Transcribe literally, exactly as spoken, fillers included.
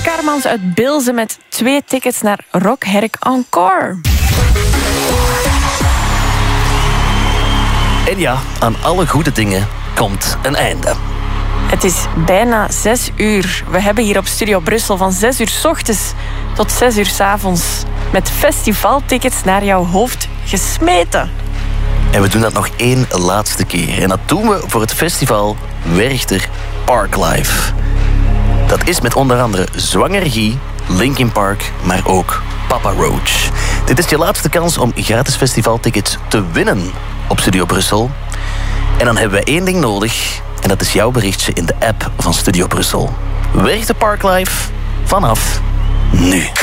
Karmans uit Bilze met twee tickets naar Rockherk Encore. En ja, aan alle goede dingen komt een einde. Het is bijna zes uur. We hebben hier op Studio Brussel van zes uur 's ochtends tot zes uur 's avonds met festivaltickets naar jouw hoofd gesmeten. En we doen dat nog één laatste keer. En dat doen we voor het festival Werchter Parklife. Dat is met onder andere Zwanger Guy, Linkin Park, maar ook Papa Roach. Dit is je laatste kans om gratis festivaltickets te winnen op Studio Brussel. En dan hebben we één ding nodig. En dat is jouw berichtje in de app van Studio Brussel. Werchter Parklife vanaf nu.